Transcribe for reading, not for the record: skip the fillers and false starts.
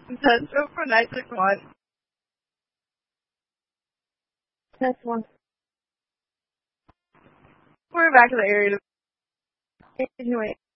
Central for 961. Test 1. We're back in the area. Anyway.